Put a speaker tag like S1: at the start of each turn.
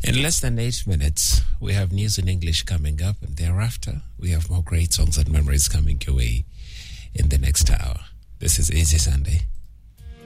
S1: In less than 8 minutes, we have news in English coming up, and thereafter, we have more great songs and memories coming your way in the next hour. This is Easy Sunday.